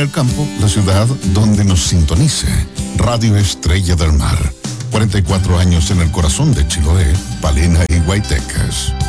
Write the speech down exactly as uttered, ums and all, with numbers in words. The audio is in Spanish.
el campo, la ciudad, donde nos sintonice. Radio Estrella del Mar. cuarenta y cuatro años en el corazón de Chiloé, Palena y Guaytecas.